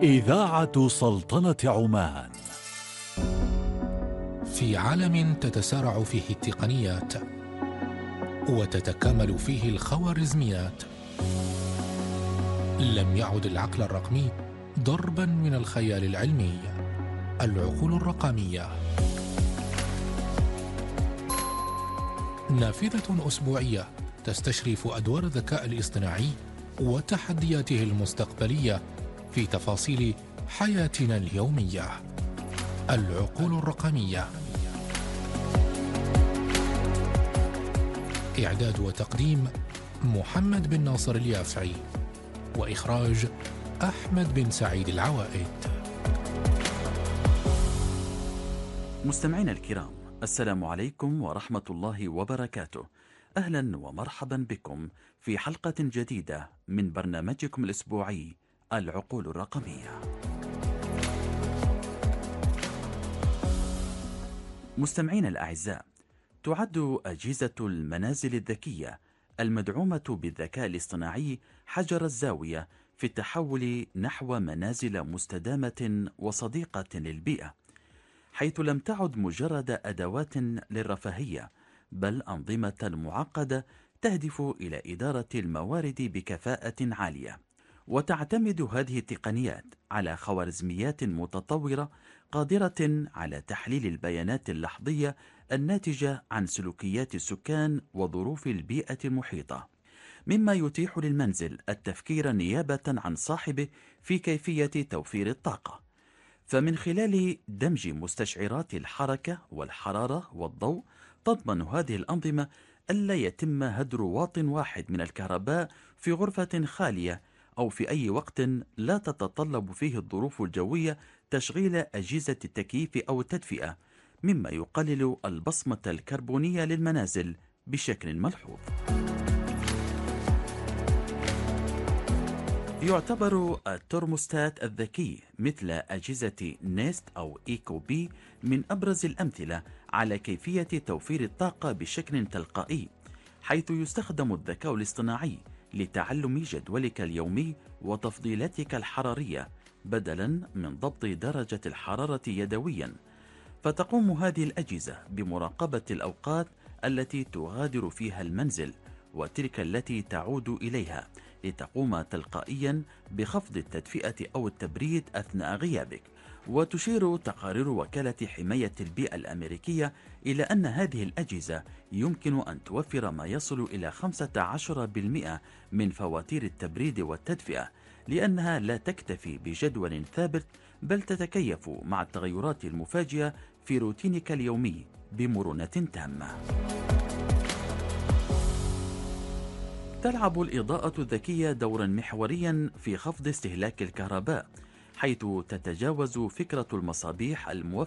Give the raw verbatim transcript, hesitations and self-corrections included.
إذاعة سلطنة عمان. في عالم تتسارع فيه التقنيات وتتكامل فيه الخوارزميات، لم يعد العقل الرقمي ضربا من الخيال العلمي. العقول الرقمية نافذة أسبوعية تستشرف أدوار الذكاء الاصطناعي وتحدياته المستقبلية في تفاصيل حياتنا اليومية. العقول الرقمية، إعداد وتقديم محمد بن ناصر اليافعي، وإخراج أحمد بن سعيد العوائد. مستمعينا الكرام، السلام عليكم ورحمة الله وبركاته. أهلا ومرحبا بكم في حلقة جديدة من برنامجكم الأسبوعي العقول الرقمية. مستمعينا الأعزاء، تعد أجهزة المنازل الذكية المدعومة بالذكاء الاصطناعي حجر الزاوية في التحول نحو منازل مستدامة وصديقة للبيئة، حيث لم تعد مجرد أدوات للرفاهية، بل أنظمة معقدة تهدف إلى إدارة الموارد بكفاءة عالية. وتعتمد هذه التقنيات على خوارزميات متطورة قادرة على تحليل البيانات اللحظية الناتجة عن سلوكيات السكان وظروف البيئة المحيطة، مما يتيح للمنزل التفكير نيابة عن صاحبه في كيفية توفير الطاقة. فمن خلال دمج مستشعرات الحركة والحرارة والضوء، تضمن هذه الأنظمة ألا يتم هدر واط واحد من الكهرباء في غرفة خالية أو في أي وقت لا تتطلب فيه الظروف الجوية تشغيل أجهزة التكييف أو التدفئة، مما يقلل البصمة الكربونية للمنازل بشكل ملحوظ. يعتبر الترموستات الذكي مثل أجهزة نيست أو إيكو بي من أبرز الأمثلة على كيفية توفير الطاقة بشكل تلقائي، حيث يستخدم الذكاء الاصطناعي لتعلم جدولك اليومي وتفضيلاتك الحرارية بدلا من ضبط درجة الحرارة يدويا. فتقوم هذه الأجهزة بمراقبة الأوقات التي تغادر فيها المنزل وتلك التي تعود إليها، لتقوم تلقائيا بخفض التدفئة أو التبريد أثناء غيابك. وتشير تقارير وكالة حماية البيئة الأمريكية إلى أن هذه الأجهزة يمكن أن توفر ما يصل إلى خمسة عشر بالمئة من فواتير التبريد والتدفئة، لأنها لا تكتفي بجدول ثابت، بل تتكيف مع التغيرات المفاجئة في روتينك اليومي بمرونة تامة. تلعب الإضاءة الذكية دورا محوريا في خفض استهلاك الكهرباء، حيث تتجاوز فكرة المصابيح الموفرة